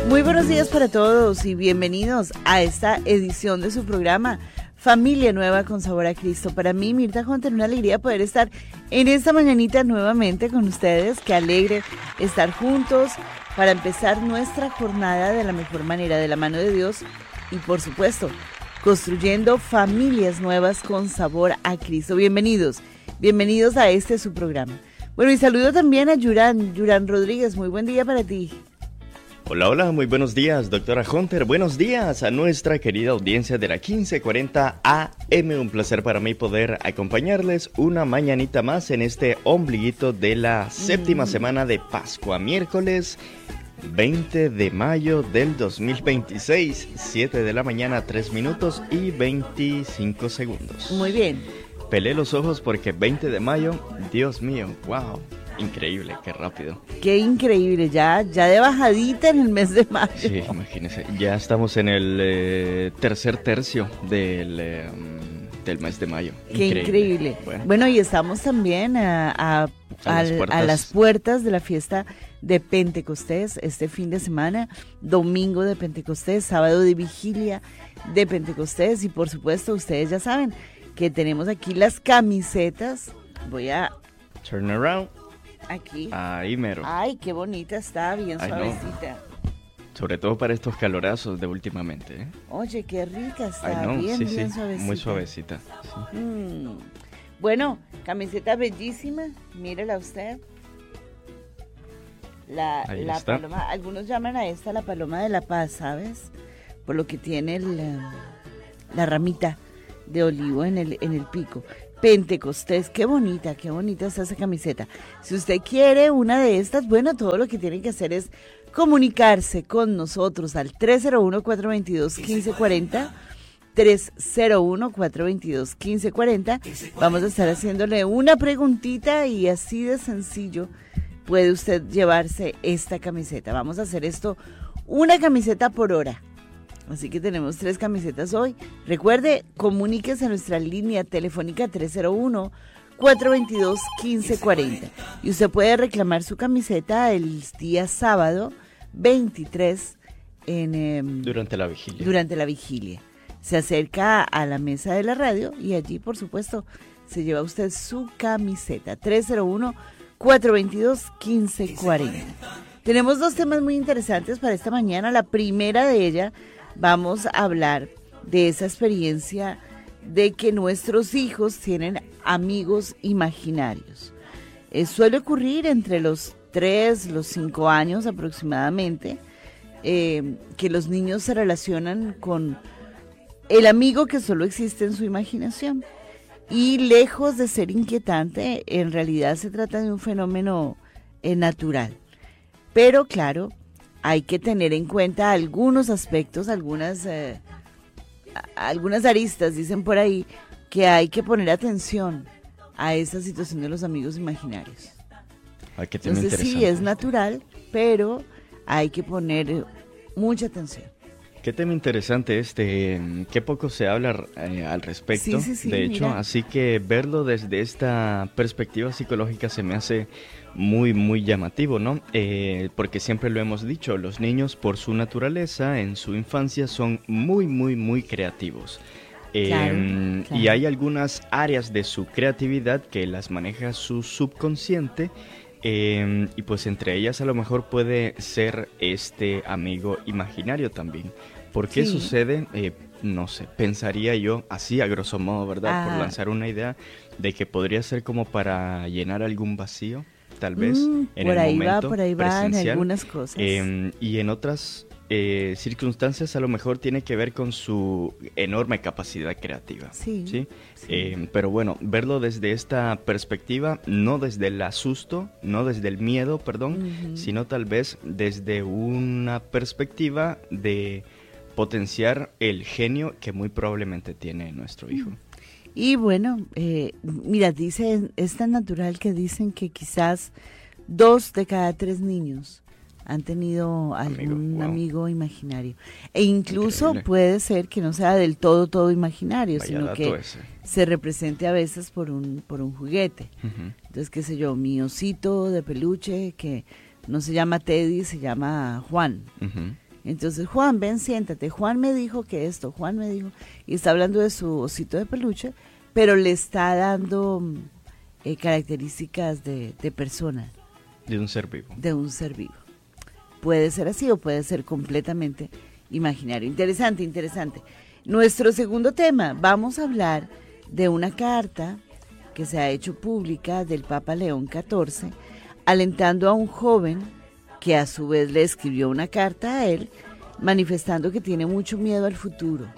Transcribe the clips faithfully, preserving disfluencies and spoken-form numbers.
Muy buenos días para todos y bienvenidos a esta edición de su programa Familia Nueva con Sabor a Cristo. Para mí, Mirta Hunter, una alegría poder estar en esta mañanita nuevamente con ustedes. Qué alegre estar juntos para empezar nuestra jornada de la mejor manera, de la mano de Dios y, por supuesto, construyendo familias nuevas con sabor a Cristo. Bienvenidos, bienvenidos a este su programa. Bueno, y saludo también a Yuran, Yuran Rodríguez. Muy buen día para ti. Hola, hola, muy buenos días, doctora Hunter. Buenos días a nuestra querida audiencia de la quince cuarenta A M. Un placer para mí poder acompañarles una mañanita más en este ombliguito de la séptima mm. semana de Pascua, miércoles veinte de mayo del dos mil veintiséis, siete de la mañana, tres minutos y veinticinco segundos. Muy bien. Pelé los ojos porque veinte de mayo, Dios mío, wow. Increíble, qué rápido. Qué increíble, ya, ya de bajadita en el mes de mayo. Sí, imagínense, ya estamos en el eh, tercer tercio del, eh, del mes de mayo. Qué increíble. increíble. Bueno. bueno, y estamos también a, a, a, a, las a las puertas de la fiesta de Pentecostés, este fin de semana, domingo de Pentecostés, sábado de vigilia de Pentecostés, y por supuesto, ustedes ya saben que tenemos aquí las camisetas. Voy a... Turn around. Aquí. Ahí mero. Ay, qué bonita está, bien Ay, suavecita. No. Sobre todo para estos calorazos de últimamente, ¿eh? Oye, qué rica está, Ay, no. bien, sí, bien sí. suavecita. Muy suavecita. Sí. Mm. Bueno, camiseta bellísima, mírela usted. La, la paloma, algunos llaman a esta la paloma de la paz, ¿sabes? Por lo que tiene el, la ramita de olivo en el, en el pico. Pentecostés, qué bonita, qué bonita está esa camiseta. Si usted quiere una de estas, bueno, todo lo que tiene que hacer es comunicarse con nosotros al tres cero uno, cuatro dos dos, uno cinco cuatro cero, tres cero uno, cuatro dos dos, uno cinco cuatro cero. Vamos a estar haciéndole una preguntita y así de sencillo puede usted llevarse esta camiseta. Vamos a hacer esto una camiseta por hora. Así que tenemos tres camisetas hoy. Recuerde, comuníquese a nuestra línea telefónica tres cero uno, cuatro dos dos, uno cinco cuatro cero. Y usted puede reclamar su camiseta el día sábado veintitrés en, eh, durante la vigilia. Durante la vigilia. Se acerca a la mesa de la radio y allí, por supuesto, se lleva usted su camiseta. tres cero uno, cuatro dos dos, uno cinco cuatro cero. Tenemos dos temas muy interesantes para esta mañana. La primera de ellas, vamos a hablar de esa experiencia de que nuestros hijos tienen amigos imaginarios. Eh, suele ocurrir entre los tres, los cinco años aproximadamente, eh, que los niños se relacionan con el amigo que solo existe en su imaginación. Y lejos de ser inquietante, en realidad se trata de un fenómeno eh, natural. Pero claro, hay que tener en cuenta algunos aspectos, algunas, eh, algunas aristas, dicen por ahí, que hay que poner atención a esa situación de los amigos imaginarios. Ay, qué tema Entonces sí, es natural, pero hay que poner mucha atención. Qué tema interesante este, qué poco se habla eh, al respecto, sí, sí, sí, de hecho, mira. Así que verlo desde esta perspectiva psicológica se me hace muy, muy llamativo, ¿no? Eh, porque siempre lo hemos dicho, los niños por su naturaleza en su infancia son muy, muy, muy creativos. Eh, claro, claro. Y hay algunas áreas de su creatividad que las maneja su subconsciente. Eh, y pues entre ellas a lo mejor puede ser este amigo imaginario también. ¿Por qué sí. sucede? Eh, no sé, pensaría yo así a grosso modo, ¿verdad? Ah. Por lanzar una idea de que podría ser como para llenar algún vacío, tal vez, mm, en por el ahí momento va, por ahí va en algunas cosas. Eh, y en otras eh, circunstancias a lo mejor tiene que ver con su enorme capacidad creativa. Sí. ¿sí? sí. Eh, pero bueno, verlo desde esta perspectiva, no desde el asusto, no desde el miedo, perdón, uh-huh. sino tal vez desde una perspectiva de potenciar el genio que muy probablemente tiene nuestro hijo. Y bueno, eh, mira, dice, es tan natural que dicen que quizás dos de cada tres niños han tenido algún amigo, wow. amigo imaginario. E incluso Increíble. Puede ser que no sea del todo, todo imaginario, Vaya sino que ese. se represente a veces por un, por un juguete. Uh-huh. Entonces, qué sé yo, mi osito de peluche, que no se llama Teddy, se llama Juan. Uh-huh. Entonces, Juan, ven, siéntate. Juan me dijo que esto, Juan me dijo, y está hablando de su osito de peluche, pero le está dando eh, características de, de persona. De un ser vivo. De un ser vivo. Puede ser así o puede ser completamente imaginario. Interesante, interesante. Nuestro segundo tema, vamos a hablar de una carta que se ha hecho pública del Papa León catorce, alentando a un joven que a su vez le escribió una carta a él, manifestando que tiene mucho miedo al futuro.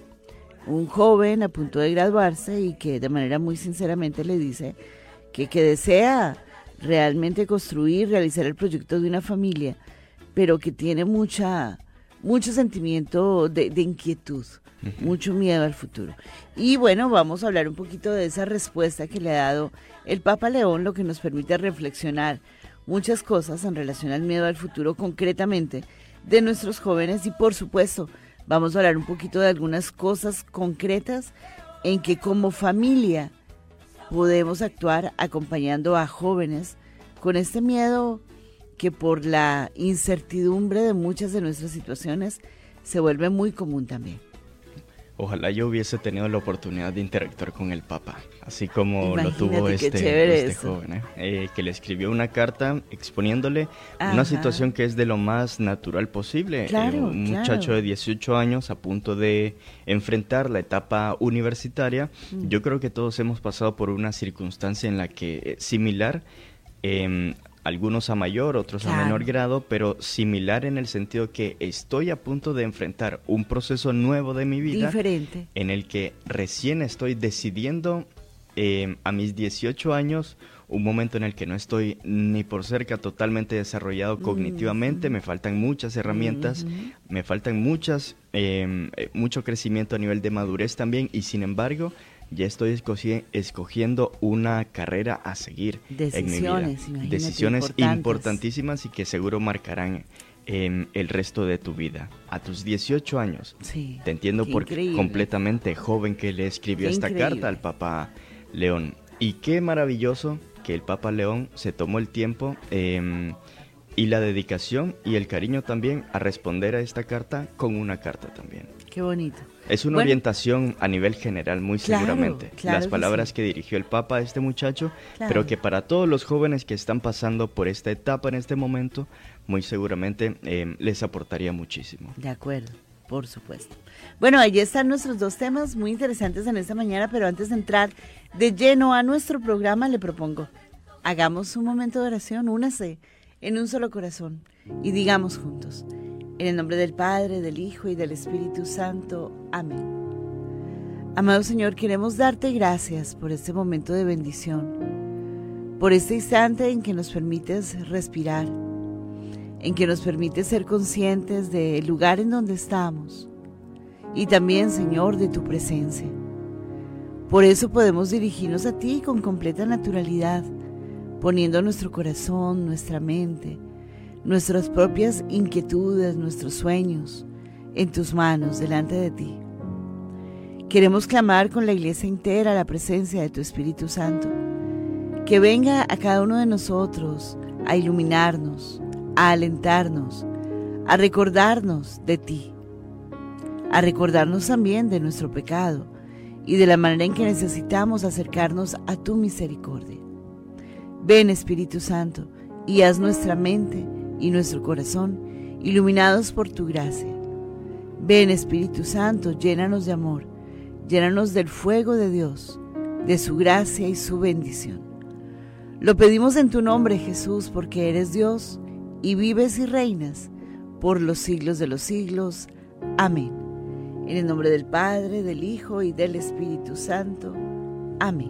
Un joven a punto de graduarse y que de manera muy sinceramente le dice que, que desea realmente construir, realizar el proyecto de una familia, pero que tiene mucha, mucho sentimiento de, de inquietud, uh-huh. mucho miedo al futuro. Y bueno, vamos a hablar un poquito de esa respuesta que le ha dado el Papa León, lo que nos permite reflexionar muchas cosas en relación al miedo al futuro, concretamente de nuestros jóvenes, y por supuesto vamos a hablar un poquito de algunas cosas concretas en que como familia podemos actuar acompañando a jóvenes con este miedo que por la incertidumbre de muchas de nuestras situaciones se vuelve muy común también. Ojalá yo hubiese tenido la oportunidad de interactuar con el Papa, así como Imagínate, lo tuvo este, este joven, ¿eh? Eh, que le escribió una carta exponiéndole Ajá. una situación que es de lo más natural posible. Claro, eh, un claro. muchacho de dieciocho años a punto de enfrentar la etapa universitaria. Mm. Yo creo que todos hemos pasado por una circunstancia en la que eh, similar, eh, algunos a mayor, otros claro. a menor grado, pero similar en el sentido que estoy a punto de enfrentar un proceso nuevo de mi vida. Diferente. En el que recién estoy decidiendo eh, a mis dieciocho años, un momento en el que no estoy ni por cerca totalmente desarrollado cognitivamente, mm-hmm. me faltan muchas herramientas, mm-hmm. me faltan muchas, eh, mucho crecimiento a nivel de madurez también, y sin embargo, ya estoy escogi- escogiendo una carrera a seguir Decisiones, en mi vida. Decisiones importantísimas y que seguro marcarán eh, el resto de tu vida. A tus dieciocho años, sí, te entiendo porque increíble. Completamente joven que le escribió qué esta increíble. carta al Papa León. Y qué maravilloso que el Papa León se tomó el tiempo eh, y la dedicación y el cariño también a responder a esta carta con una carta también. Qué bonito. Es una bueno, orientación a nivel general, muy claro, seguramente. Claro Las palabras que, que sí. que dirigió el Papa a este muchacho, claro. pero que para todos los jóvenes que están pasando por esta etapa en este momento, muy seguramente eh, les aportaría muchísimo. De acuerdo, por supuesto. Bueno, ahí están nuestros dos temas muy interesantes en esta mañana, pero antes de entrar de lleno a nuestro programa, le propongo, hagamos un momento de oración, únase en un solo corazón y digamos juntos: en el nombre del Padre, del Hijo y del Espíritu Santo. Amén. Amado Señor, queremos darte gracias por este momento de bendición, por este instante en que nos permites respirar, en que nos permites ser conscientes del lugar en donde estamos y también, Señor, de tu presencia. Por eso podemos dirigirnos a ti con completa naturalidad, poniendo nuestro corazón, nuestra mente, nuestras propias inquietudes, nuestros sueños en tus manos delante de ti. Queremos clamar con la iglesia entera la presencia de tu Espíritu Santo, que venga a cada uno de nosotros a iluminarnos, a alentarnos, a recordarnos de ti, a recordarnos también de nuestro pecado y de la manera en que necesitamos acercarnos a tu misericordia. Ven, Espíritu Santo, y haz nuestra mente y nuestro corazón iluminados por tu gracia. Ven, Espíritu Santo, llénanos de amor, llénanos del fuego de Dios, de su gracia y su bendición. Lo pedimos en tu nombre, Jesús, porque eres Dios y vives y reinas por los siglos de los siglos. Amén. En el nombre del Padre, del Hijo y del Espíritu Santo. Amén.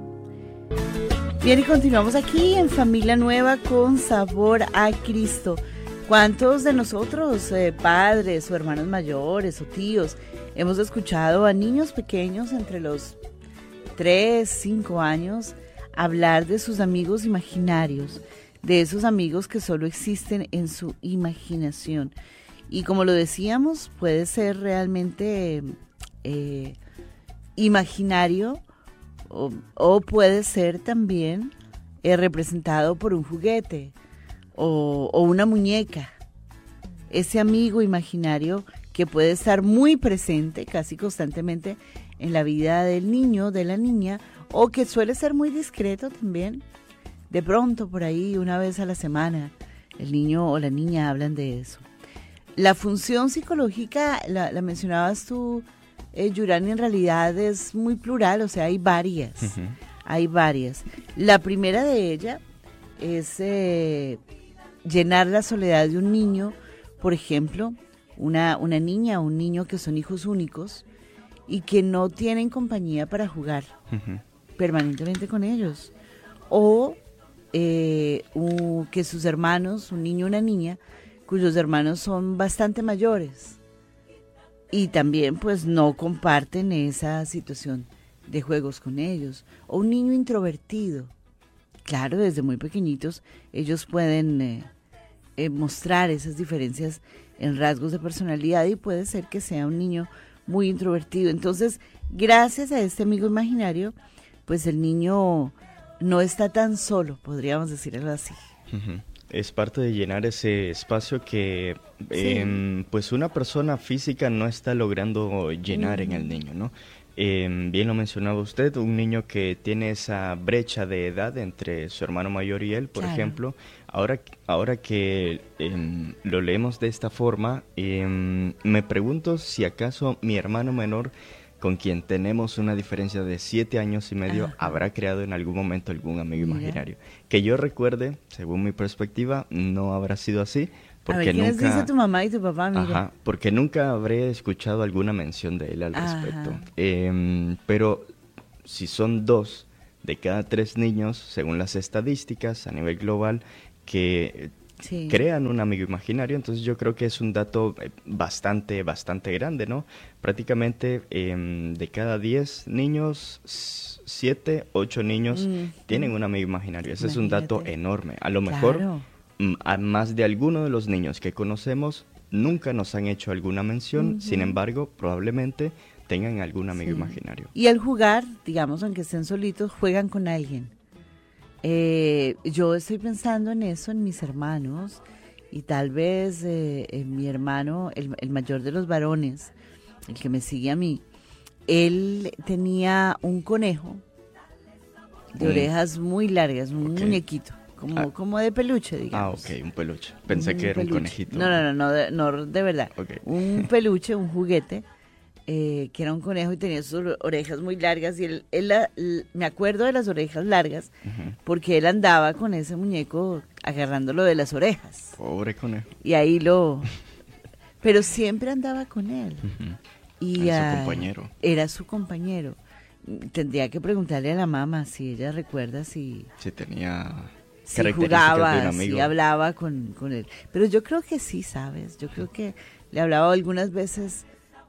Bien, y continuamos aquí en Familia Nueva con Sabor a Cristo. ¿Cuántos de nosotros, eh, padres o hermanos mayores o tíos, hemos escuchado a niños pequeños entre los tres, cinco años hablar de sus amigos imaginarios, de esos amigos que solo existen en su imaginación? Y como lo decíamos, puede ser realmente eh, imaginario, O, o puede ser también eh, representado por un juguete o, o una muñeca. ese amigo imaginario que puede estar muy presente, casi constantemente, en la vida del niño, de la niña, o que suele ser muy discreto también. De pronto, por ahí, una vez a la semana, el niño o la niña hablan de eso. La función psicológica, la, la mencionabas tú, eh, Yurani, en realidad es muy plural, o sea, hay varias, uh-huh. hay varias. La primera de ellas es eh, llenar la soledad de un niño, por ejemplo, una, una niña o un niño que son hijos únicos y que no tienen compañía para jugar uh-huh. permanentemente con ellos. O eh, uh, que sus hermanos, un niño o una niña, cuyos hermanos son bastante mayores y también pues no comparten esa situación de juegos con ellos. O un niño introvertido. Claro, desde muy pequeñitos ellos pueden eh, eh, mostrar esas diferencias en rasgos de personalidad y puede ser que sea un niño muy introvertido. Entonces, gracias a este amigo imaginario, pues el niño no está tan solo, podríamos decirlo así. Uh-huh. Es parte de llenar ese espacio que sí. eh, pues una persona física no está logrando llenar uh-huh. en el niño, ¿no? Eh, bien lo mencionaba usted, un niño que tiene esa brecha de edad entre su hermano mayor y él, por claro. ejemplo, ahora, ahora que eh, lo leemos de esta forma, eh, me pregunto si acaso mi hermano menor, con quien tenemos una diferencia de siete años y medio, ajá. habrá creado en algún momento algún amigo Mira. imaginario. Que yo recuerde, según mi perspectiva, no habrá sido así. Porque a ver, ¿qué nunca, les dice tu mamá y tu papá? Mira. Ajá, porque nunca habré escuchado alguna mención de él al ajá. respecto. Eh, pero si son dos de cada tres niños, según las estadísticas a nivel global, que sí. crean un amigo imaginario, entonces yo creo que es un dato bastante, bastante grande, ¿no? Prácticamente eh, de cada diez niños, siete, ocho niños mm. tienen un amigo imaginario. Ese Imagínate. es un dato enorme. A lo mejor... Claro. A más de alguno de los niños que conocemos nunca nos han hecho alguna mención, uh-huh. sin embargo, probablemente tengan algún amigo sí. imaginario. Y al jugar, digamos, aunque estén solitos, juegan con alguien. Eh, yo estoy pensando en eso, en mis hermanos, y tal vez eh, en mi hermano, el, el mayor de los varones, el que me sigue a mí, él tenía un conejo de mm. orejas muy largas, un okay. muñequito. Como, ah. como de peluche, digamos. Ah, ok, un peluche. Pensé un que era peluche. un conejito. No, no, no, no, de, no, de verdad. Okay. Un peluche, un juguete, eh, que era un conejo y tenía sus orejas muy largas. Y él, él, él me acuerdo de las orejas largas, uh-huh. porque él andaba con ese muñeco agarrándolo de las orejas. Pobre conejo. Y ahí lo... Pero siempre andaba con él. Uh-huh. Y era su compañero. Era su compañero. Tendría que preguntarle a la mamá si ella recuerda si... Si tenía... Si jugaba, si hablaba con, con él. Pero yo creo que sí, ¿sabes? Yo creo que le hablaba algunas veces,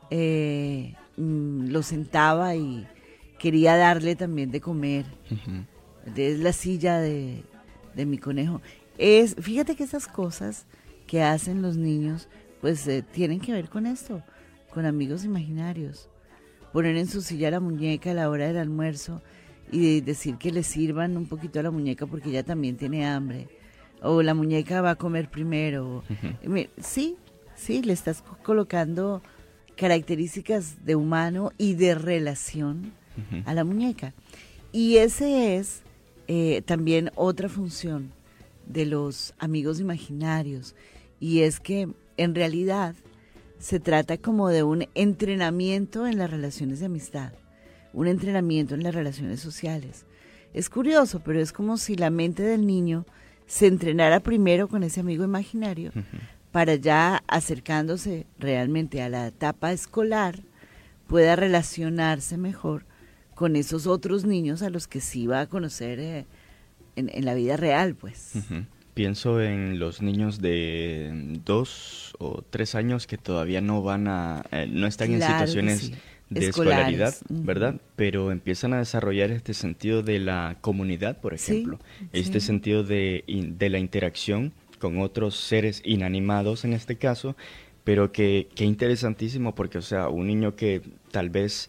eh, mm, lo sentaba y quería darle también de comer. Uh-huh. Es la silla de, de mi conejo. Es, fíjate que esas cosas que hacen los niños, pues eh, tienen que ver con esto, con amigos imaginarios. Poner en su silla la muñeca a la hora del almuerzo y decir que le sirvan un poquito a la muñeca porque ella también tiene hambre, o la muñeca va a comer primero. Uh-huh. Sí, sí, le estás colocando características de humano y de relación uh-huh. a la muñeca. Y ese es eh, también otra función de los amigos imaginarios, y es que en realidad se trata como de un entrenamiento en las relaciones de amistad, un entrenamiento en las relaciones sociales. Es curioso, pero es como si la mente del niño se entrenara primero con ese amigo imaginario uh-huh. para ya acercándose realmente a la etapa escolar pueda relacionarse mejor con esos otros niños a los que sí va a conocer eh, en, en la vida real, pues. Uh-huh. Pienso en los niños de dos o tres años que todavía no van a, eh, no están claro en situaciones sí. de escolares. Escolaridad, ¿verdad? Uh-huh. Pero empiezan a desarrollar este sentido de la comunidad, por ejemplo, sí, este sí. sentido de, de la interacción con otros seres inanimados en este caso, pero que, que interesantísimo porque, o sea, un niño que tal vez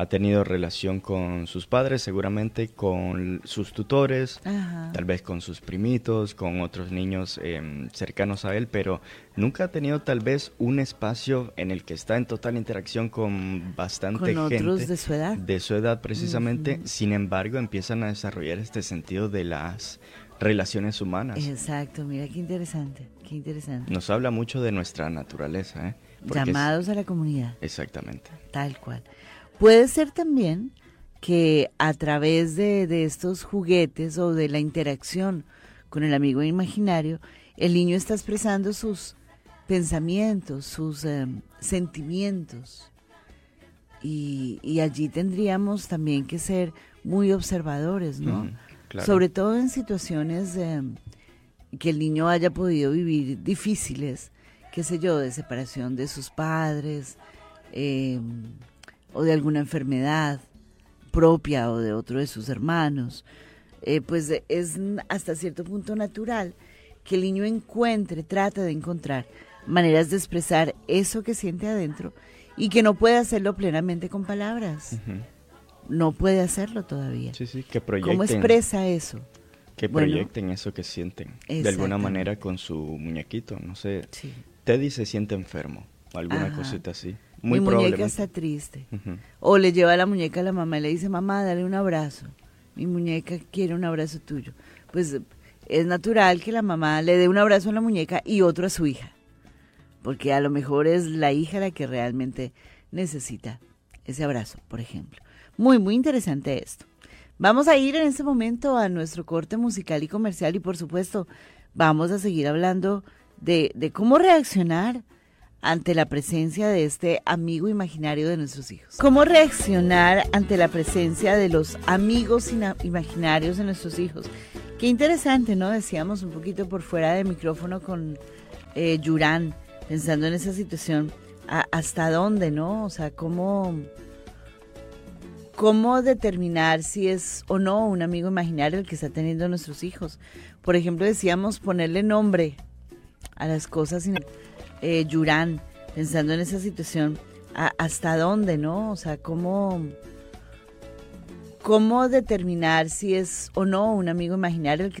ha tenido relación con sus padres, seguramente con sus tutores, Ajá. tal vez con sus primitos, con otros niños eh, cercanos a él, pero nunca ha tenido tal vez un espacio en el que está en total interacción con bastante con gente. Otros de su edad. De su edad precisamente, uh-huh. Sin embargo empiezan a desarrollar este sentido de las relaciones humanas. Exacto, mira qué interesante, qué interesante. Nos habla mucho de nuestra naturaleza, ¿eh? Llamados es... a la comunidad. Exactamente. Tal cual. Puede ser también que a través de, de estos juguetes o de la interacción con el amigo imaginario, el niño está expresando sus pensamientos, sus eh, sentimientos. Y, y allí tendríamos también que ser muy observadores, ¿no? Mm, claro. Sobre todo en situaciones eh, que el niño haya podido vivir difíciles, qué sé yo, de separación de sus padres, eh, o de alguna enfermedad propia o de otro de sus hermanos, eh, pues es hasta cierto punto natural que el niño encuentre, trate de encontrar maneras de expresar eso que siente adentro y que no puede hacerlo plenamente con palabras. Uh-huh. No puede hacerlo todavía. Sí, sí, que proyecten. ¿Cómo expresa eso? Que proyecten bueno, eso que sienten, de alguna manera con su muñequito, no sé. Sí. Teddy se siente enfermo, alguna Ajá. cosita así. Muy Mi muñeca está triste. Uh-huh. O le lleva la muñeca a la mamá y le dice, mamá, dale un abrazo. Mi muñeca quiere un abrazo tuyo. Pues es natural que la mamá le dé un abrazo a la muñeca y otro a su hija. Porque a lo mejor es la hija la que realmente necesita ese abrazo, por ejemplo. Muy, muy interesante esto. Vamos a ir en este momento a nuestro corte musical y comercial y por supuesto vamos a seguir hablando de, de cómo reaccionar ante la presencia de este amigo imaginario de nuestros hijos. ¿Cómo reaccionar ante la presencia de los amigos imaginarios de nuestros hijos? Qué interesante, ¿no? Decíamos un poquito por fuera de micrófono con eh, Yurán, pensando en esa situación, a, ¿hasta dónde, no? O sea, ¿cómo, ¿cómo determinar si es o no un amigo imaginario el que está teniendo nuestros hijos? Por ejemplo, decíamos ponerle nombre a las cosas. Eh, Yurán, pensando en esa situación, a, ¿hasta dónde, no? O sea, ¿cómo, ¿cómo determinar si es o no un amigo imaginario el que